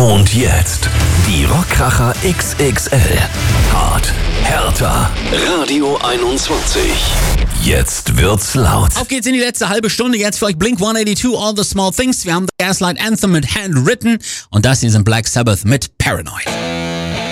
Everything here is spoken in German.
Und jetzt die Rockkracher XXL. Hart, härter. Radio 21. Jetzt wird's laut. Auf geht's in die letzte halbe Stunde. Jetzt für euch Blink 182, All the Small Things. Wir haben das Gaslight Anthem mit Handwritten und das hier sind Black Sabbath mit Paranoid.